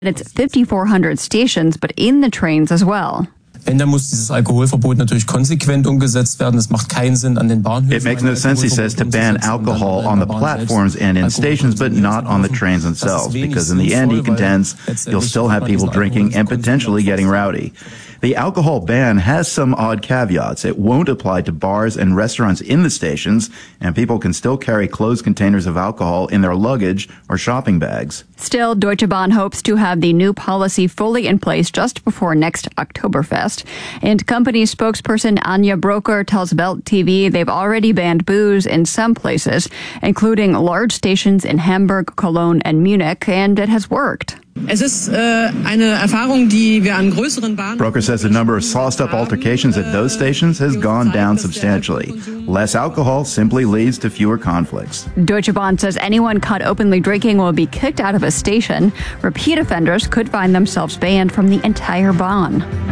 It's 5,400 stations, but in the trains as well. Wenn, dann muss dieses Alkoholverbot natürlich konsequent umgesetzt werden. Es macht keinen Sinn an den Bahnhöfen. It makes no sense, he says, to ban alcohol on the platforms and in stations, but not on the trains themselves, because in the end, he contends, you'll still have people drinking and potentially getting rowdy. The alcohol ban has some odd caveats. It won't apply to bars and restaurants in the stations, and people can still carry closed containers of alcohol in their luggage or shopping bags. Still, Deutsche Bahn hopes to have the new policy fully in place just before next Oktoberfest. And company spokesperson Anja Broker tells Welt TV they've already banned booze in some places, including large stations in Hamburg, Cologne, and Munich, and it has worked. Es ist eine Erfahrung, die wir an größeren Bahnen. Broker says the number of sauced-up altercations at those stations has gone down substantially. Less alcohol simply leads to fewer conflicts. Deutsche Bahn says anyone caught openly drinking will be kicked out of a station. Repeat offenders could find themselves banned from the entire Bahn.